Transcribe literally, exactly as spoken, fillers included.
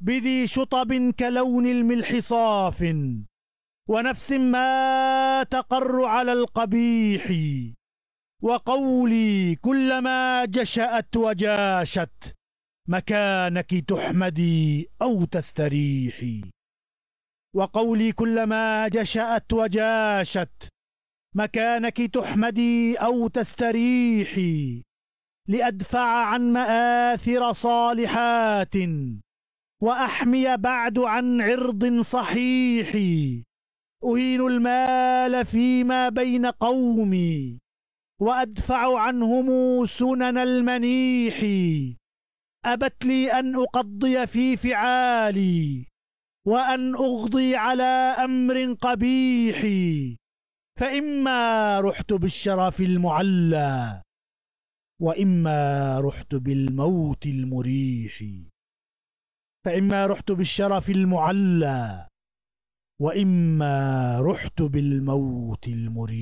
بذي شطب كلون الملح صاف، ونفس ما تقر على القبيح. وقولي كلما جشأت وجاشت، مكانك تحمدي أو تستريحي. وقولي كلما جشأت وجاشت، مكانك تحمدي أو تستريحي. لأدفع عن مآثر صالحات، وأحمي بعد عن عرض صحيح. أهين المال فيما بين قومي، وأدفع عنهم سنن المنيح. أبت لي أن أقضي في فعالي، وأن أغضي على أمر قبيح. فإما رحت بالشرف المعلى، وإما رحت بالموت المريح. فإما رحت بالشرف المعلى، وإما رحت بالموت المريح.